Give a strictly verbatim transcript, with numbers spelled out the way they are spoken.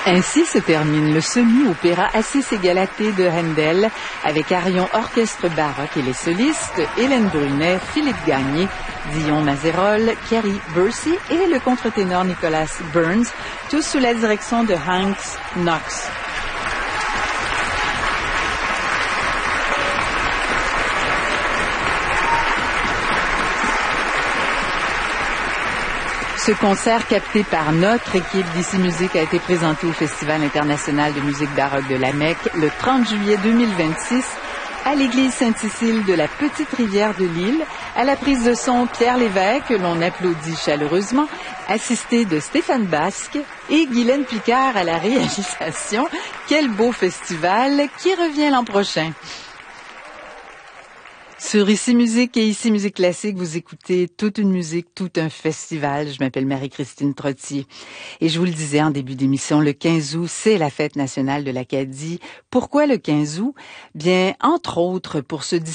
Ainsi se termine le semi-opéra Assis et Galatée de Handel avec Arion Orchestre Baroque et les solistes Hélène Brunet, Philippe Gagné, Dion Mazerol, Carrie Bursey et le contre-ténor Nicholas Burns, tous sous la direction de Hank Knox. Ce concert capté par notre équipe d'Ici Musique a été présenté au Festival international de musique baroque de la Mecque le trente juillet deux mille vingt-six à l'église Sainte-Cécile de la Petite-Rivière de Lille, à la prise de son Pierre Lévesque, que l'on applaudit chaleureusement, assisté de Stéphane Basque et Guylaine Picard à la réalisation. Quel beau festival qui revient l'an prochain. Sur Ici Musique et Ici Musique Classique, vous écoutez toute une musique, tout un festival. Je m'appelle Marie-Christine Trottier. Et je vous le disais en début d'émission, le quinze août, c'est la fête nationale de l'Acadie. Pourquoi le quinze août? Bien, entre autres, pour se